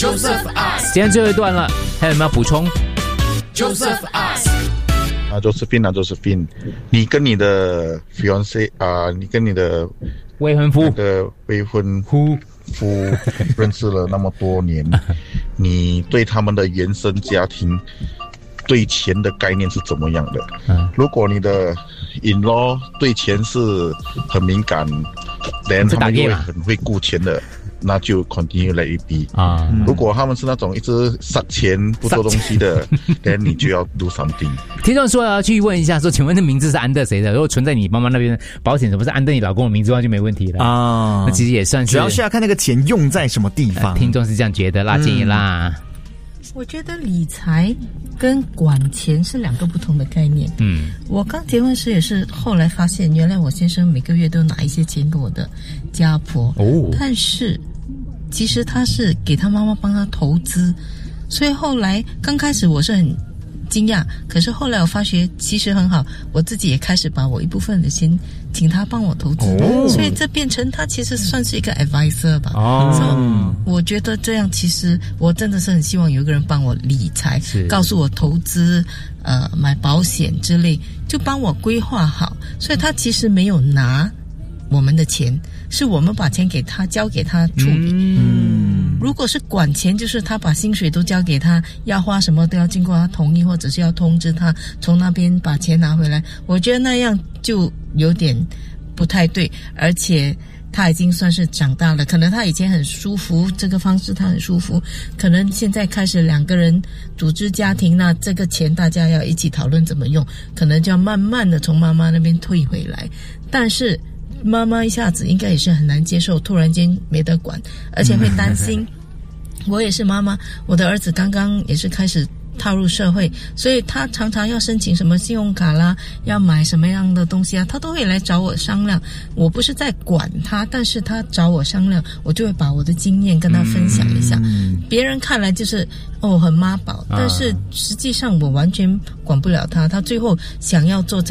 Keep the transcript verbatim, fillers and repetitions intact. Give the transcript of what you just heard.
Joseph ask， 今天最后一段了，还有没有补充 Joseph ask， 啊 Josephine 啊 Josephine， 你跟你的 fiance 啊，你跟你的未婚夫的未婚夫夫认识了那么多年，你对他们的原生家庭对钱的概念是怎么样的？ 嗯， 如果你的 in-law 对钱是很敏感，连他们会很会顾钱的，那就 continue let it be 啊。如果他们是那种一直撒钱不做东西的，then 你就要 do something。 听众说要去问一下，说请问那名字是安德谁的？如果存在你妈妈那边保险，什么是安德你老公的名字的话就没问题了啊。那其实也算是， 主要是要看那个钱用在什么地方。 呃、听众是这样觉得啦，建议啦。 我觉得理财跟管钱是两个不同的概念。嗯，我刚结婚时也是后来发现，原来我先生每个月都拿一些钱给我的家婆。哦，但是其实他是给他妈妈帮他投资，所以后来刚开始我是很惊讶，可是后来我发觉其实很好，我自己也开始把我一部分的钱请他帮我投资，哦，所以这变成他其实算是一个 advisor 吧。哦，所以我觉得这样其实我真的是很希望有一个人帮我理财，告诉我投资，呃，买保险之类，就帮我规划好。所以他其实没有拿我们的钱，是我们把钱给他，交给他处理。嗯，如果是管钱，就是他把薪水都交给他，要花什么都要经过他同意，或者是要通知他从那边把钱拿回来。我觉得那样就有点不太对，而且他已经算是长大了，可能他以前很舒服，这个方式他很舒服，可能现在开始两个人组织家庭，那这个钱大家要一起讨论怎么用，可能就要慢慢的从妈妈那边退回来。但是妈妈一下子应该也是很难接受，突然间没得管，而且会担心。我也是妈妈，我的儿子刚刚也是开始踏入社会，所以他常常要申请什么信用卡啦，要买什么样的东西啊，他都会来找我商量。我不是在管他，但是他找我商量，我就会把我的经验跟他分享一下。嗯，别人看来就是哦很妈宝，但是实际上我完全管不了他，他最后想要做